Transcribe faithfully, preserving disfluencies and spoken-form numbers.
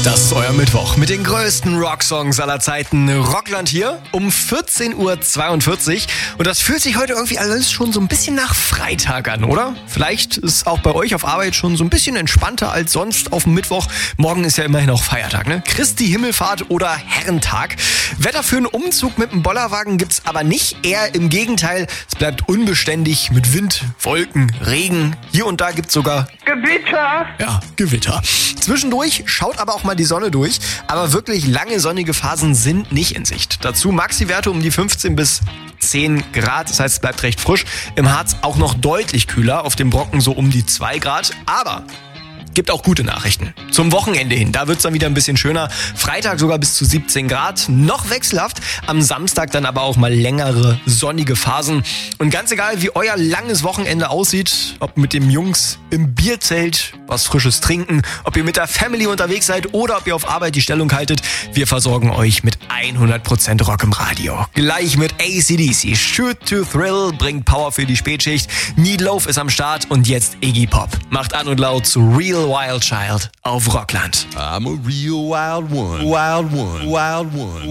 Das ist euer Mittwoch mit den größten Rocksongs aller Zeiten. Rockland hier um vierzehn Uhr zweiundvierzig. Und das fühlt sich heute irgendwie alles schon so ein bisschen nach Freitag an, oder? Vielleicht ist auch bei euch auf Arbeit schon so ein bisschen entspannter als sonst auf dem Mittwoch. Morgen ist ja immerhin auch Feiertag, ne? Christi Himmelfahrt oder Herrentag. Wetter für einen Umzug mit dem Bollerwagen gibt's aber nicht. Eher im Gegenteil, es bleibt unbeständig mit Wind, Wolken, Regen. Hier und da gibt's sogar Gewitter. Ja, Gewitter. Zwischendurch schaut aber auch mal die Sonne durch, aber wirklich lange sonnige Phasen sind nicht in Sicht. Dazu Maxi-Werte um die fünfzehn bis zehn Grad, das heißt es bleibt recht frisch. Im Harz auch noch deutlich kühler, auf dem Brocken so um die zwei Grad, aber gibt auch gute Nachrichten. Zum Wochenende hin, da wird's dann wieder ein bisschen schöner. Freitag sogar bis zu siebzehn Grad, noch wechselhaft. Am Samstag dann aber auch mal längere sonnige Phasen. Und ganz egal, wie euer langes Wochenende aussieht, ob mit den Jungs im Bierzelt was Frisches trinken, ob ihr mit der Family unterwegs seid oder ob ihr auf Arbeit die Stellung haltet, wir versorgen euch mit hundert Prozent Rock im Radio. Gleich mit A C D C. Shoot to Thrill bringt Power für die Spätschicht. Meatloaf ist am Start und jetzt Iggy Pop. Macht an und laut zu Real Wild Child auf Rockland. I'm a real wild one, wild one, wild one.